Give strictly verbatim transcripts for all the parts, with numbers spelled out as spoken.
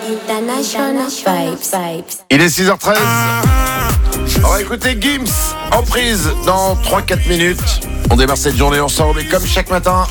International Vibes. Il est six heures treize. On va écouter Gims en prise dans trois quatre minutes. On démarre cette journée ensemble et comme chaque matin,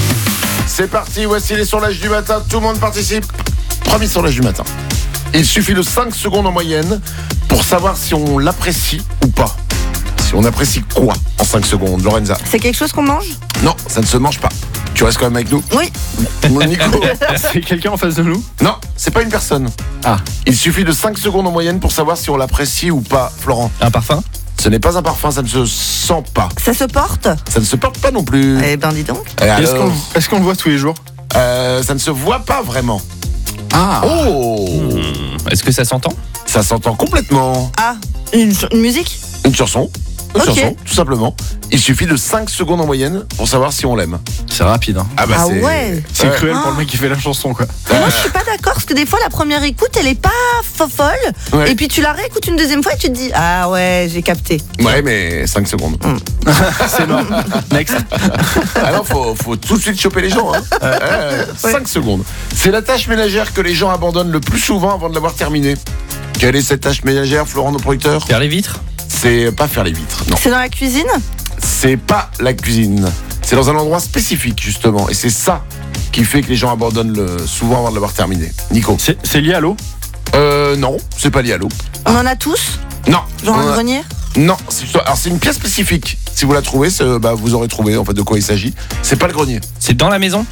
c'est parti. Voici les sondages du matin. Tout le monde participe. Premier sondage du matin. Il suffit de cinq secondes en moyenne pour savoir si on l'apprécie ou pas. Si on apprécie quoi en cinq secondes, Lorenza? C'est quelque chose qu'on mange? Non, ça ne se mange pas. Tu restes quand même avec nous? Oui. Nico? C'est quelqu'un en face de nous? Non, c'est pas une personne. Ah. Il suffit de cinq secondes en moyenne pour savoir si on l'apprécie ou pas, Florent. Un parfum? Ce n'est pas un parfum, ça ne se sent pas. Ça se porte? Ça ne se porte pas non plus. Eh ben dis donc. Et Est-ce alors, qu'on, est-ce qu'on le voit tous les jours? euh, ça ne se voit pas vraiment. Ah. Oh, Est-ce que ça s'entend? ça s'entend complètement. Ah, une, ch- une musique? Une chanson. Une Ok. chanson, tout simplement. Il suffit de cinq secondes en moyenne pour savoir si on l'aime. C'est rapide, hein. Ah bah Ah c'est... ouais. C'est Ouais. cruel Ah. pour le mec qui fait la chanson, quoi. Mais moi je suis pas d'accord parce que des fois la première écoute elle est pas fo- folle Ouais. et puis tu la réécoutes une deuxième fois et tu te dis ah ouais j'ai capté. Ouais, mais cinq secondes. C'est mort. Next. Alors, faut, faut tout de suite choper les gens. Hein. Euh, cinq secondes. C'est la tâche ménagère que les gens abandonnent le plus souvent avant de l'avoir terminée. Quelle est cette tâche ménagère, Florent, nos producteurs? Faire les vitres? C'est pas faire les vitres, non. C'est dans la cuisine? C'est pas la cuisine. C'est dans un endroit spécifique, justement. Et c'est ça qui fait que les gens abandonnent le, souvent avant de l'avoir terminé. Nico? C'est, c'est lié à l'eau? Euh, non, c'est pas lié à l'eau. On en a tous? Non. Genre On un a- grenier? Non, c'est, alors c'est une pièce spécifique. Si vous la trouvez, c'est- bah, vous aurez trouvé en fait de quoi il s'agit. C'est pas le grenier. C'est dans la maison?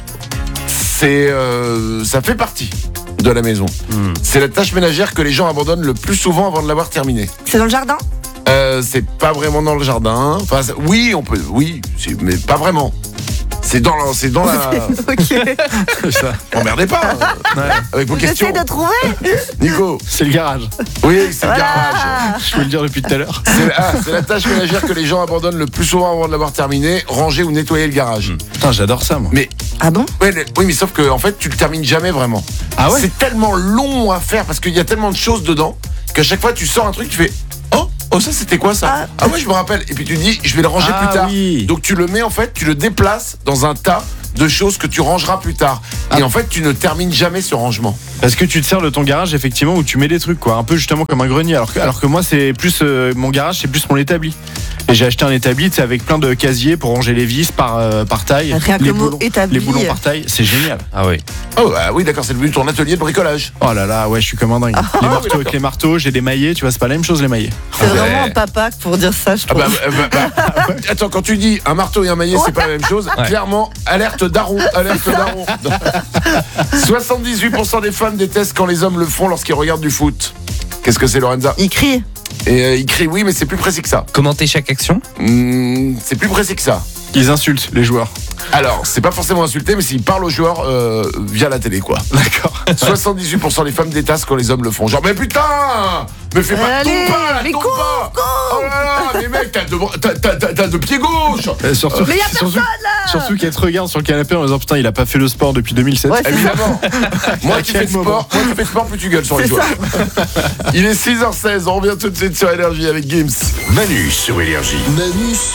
C'est, euh, ça fait partie de la maison. C'est la tâche ménagère que les gens abandonnent le plus souvent avant de l'avoir terminée. C'est dans le jardin? Euh, c'est pas vraiment dans le jardin. Enfin, c'est- oui, on peut, oui, c'est- mais pas vraiment. C'est dans, la- c'est dans la. Ok. Ça. M'emmerdez pas euh, Ouais. avec vos questions. J'essaie de trouver. Nico? C'est le garage. Oui, c'est le Voilà. garage. Je peux le dire depuis tout à l'heure. C'est la, ah, c'est la tâche ménagère que les gens abandonnent le plus souvent avant de l'avoir terminé, ranger ou nettoyer le garage. Putain, j'adore ça, moi. Mais Ah bon? ouais, mais- oui, mais sauf que en fait, tu le termines jamais vraiment. Ah ouais? C'est tellement long à faire parce qu'il y a tellement de choses dedans qu'à chaque fois tu sors un truc, tu fais oh oh ça c'était quoi ça? Ah. Ah ouais, je me rappelle. Et puis tu dis je vais le ranger Ah plus tard. oui. Donc tu le mets en fait, tu le déplaces dans un tas de choses que tu rangeras plus tard. Ah. Et en fait, tu ne termines jamais ce rangement. Parce que tu te sers de ton garage, effectivement, où tu mets des trucs, quoi. Un peu justement comme un grenier. Alors que, alors que moi, c'est plus. euh, mon garage, c'est plus mon établi. Et j'ai acheté un établi, tu sais, avec plein de casiers pour ranger les vis par, euh, par taille. Rien que les le mot boulons, établi. les boulons par taille. C'est génial. Ah oui. Oh bah oui, d'accord, c'est devenu ton atelier de bricolage. Oh là là, ouais, je suis comme un dingue. Ah. les oui, marteaux avec d'accord. les marteaux, j'ai des maillets, tu vois, c'est pas la même chose, les maillets. C'est Ah ouais. vraiment un papa pour dire ça je Ah trouve. bah, bah, bah, bah, attends, quand tu dis un marteau et un maillet, c'est pas la même chose. Ouais. Clairement, alerte daron, alerte daron. soixante-dix-huit pour cent des femmes détestent quand les hommes le font lorsqu'ils regardent du foot. Qu'est-ce que c'est, Lorenza? Il crie. Et euh, ils crient oui, mais c'est plus précis que ça. Commenter chaque action? Hmm, c'est plus précis que ça. Ils insultent les joueurs. Alors, c'est pas forcément insulté, mais s'ils parlent aux joueurs euh, via la télé, quoi. D'accord. soixante-dix-huit pour cent des femmes détestent quand les hommes le font. Genre, mais putain, me fais pas, Allez, tombe pas, là, mais tombe cours, pas. cours. Oh là là, mais mec, t'as deux, t'as, t'as, t'as, t'as deux pieds gauche. Euh, surtout, Mais y a surtout, personne là. surtout qu'elle te regarde sur le canapé en disant putain, il a pas fait le sport depuis deux mille sept. Ouais, c'est Évidemment. Moi À qui quel fais de moment sport, moi qui fais de sport, plus tu gueules sur les C'est joueurs. Il est six heures seize, on revient tout de suite sur Énergie avec Gims. Manu sur Énergie. Manu